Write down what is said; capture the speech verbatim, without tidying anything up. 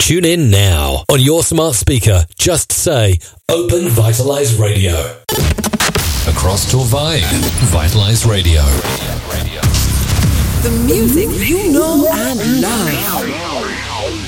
Tune in now. On your smart speaker, just say Open Vitalize Radio. Across Torvay, Vitalize Radio. The music you know and love.